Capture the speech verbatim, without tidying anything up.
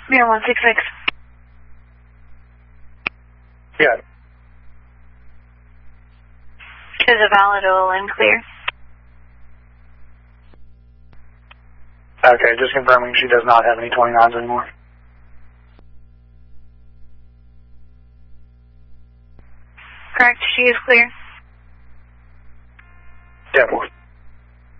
Mirror one six six. Yeah. Is a valid oil and clear. Okay, just confirming she does not have any twenty-nines anymore. Correct, she is clear. Yeah, boy.